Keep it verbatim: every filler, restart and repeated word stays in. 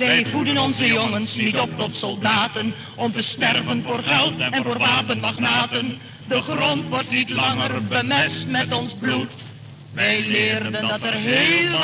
Wij voeden onze jongens niet op tot soldaten, om te sterven voor geld en voor wapenmagnaten. De grond wordt niet langer bemest met ons bloed. Wij leerden dat er heel